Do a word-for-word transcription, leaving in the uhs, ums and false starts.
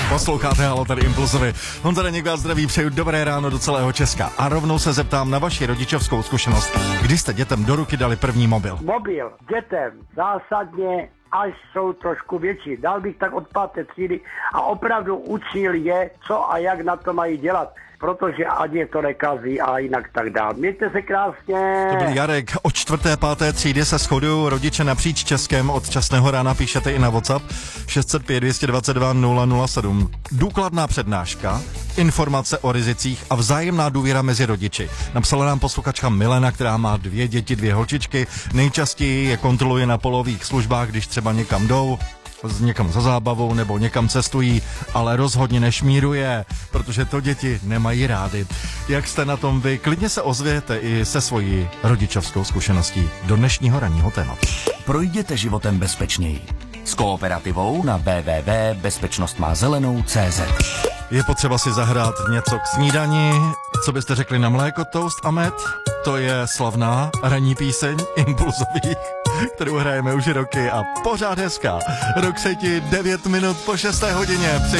Posloucháte Halo, tady Impulzovi. Honza Daněk vás zdraví, přeju dobré ráno do celého Česka. A rovnou se zeptám na vaši rodičovskou zkušenost. Kdy jste dětem do ruky dali první mobil? Mobil dětem zásadně, až jsou trošku větší. Dal bych tak od páté třídy a opravdu učil je, co a jak na to mají dělat. Protože ať je to nekazí a jinak tak dál. Mějte se krásně. To byl Jarek. Od čtvrté, páté třídy se shodují rodiče napříč Českem. Od časného rána píšete i na WhatsApp šest set pět, dvě dva dva, nula nula sedm. Důkladná přednáška, informace o rizicích a vzájemná důvěra mezi rodiči. Napsala nám posluchačka Milena, která má dvě děti, dvě holčičky. Nejčastěji je kontroluje na polových službách, když třeba někam jdou, někam za zábavou nebo někam cestují, ale rozhodně nešmíruje, protože to děti nemají rády. Jak jste na tom vy? Klidně se ozvěte i se svojí rodičovskou zkušeností do dnešního ranního tématu. Projděte životem bezpečněji. S Kooperativou na w w w tečka bezpečnost má zelenou tečka cé zet. Je potřeba si zahrát něco k snídani. Co byste řekli na mléko, toast a med? To je slavná ranní píseň Impulzových, kterou hrajeme už roky a pořád hezká. Rok se ti devět minut po šesté hodině.